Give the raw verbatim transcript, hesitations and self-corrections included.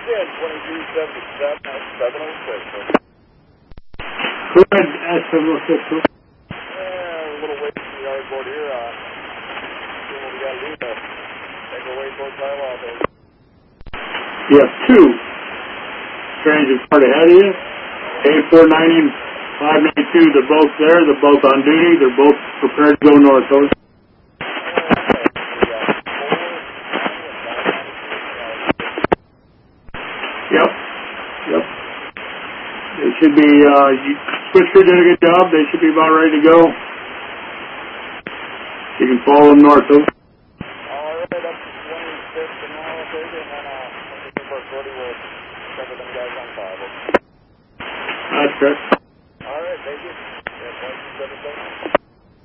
Yeah, twenty-three seventy-seven, that's seven oh six. Go ahead, S seven oh six. Yeah, a little ways from the yard board here. Uh, see what we got to do to make our way towards my office. You have two transit card ahead of you. A four ninety, five ninety-two, they're both there. They're both on duty. They're both prepared to go north. Those. Yep. Yep. They should be, uh, you, Switcher did a good job. They should be about ready to go. You can follow them north. Those. All right, up to twenty-fifth and now, I'll take it, and then, uh, I think we're ready with cover them guys on five. That's correct. All right, thank you. Yeah, twenty-two seventy-seven.